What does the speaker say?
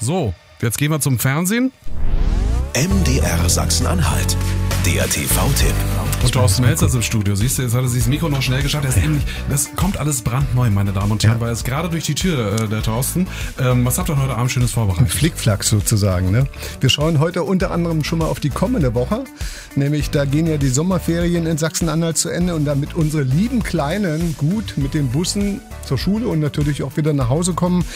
So, jetzt gehen wir zum Fernsehen. MDR Sachsen-Anhalt. Der TV-Tipp. Und Thorsten Melzer ist im Studio. Siehst du, jetzt hat er sich das Mikro noch schnell geschafft. Das kommt alles brandneu, meine Damen und Herren, weil es gerade durch die Tür, der Thorsten. Was habt ihr heute Abend Schönes vorbereitet? Flickflack sozusagen. Ne? Wir schauen heute unter anderem schon mal auf die kommende Woche. Nämlich, da gehen ja die Sommerferien in Sachsen-Anhalt zu Ende. Und damit unsere lieben Kleinen gut mit den Bussen zur Schule und natürlich auch wieder nach Hause kommen,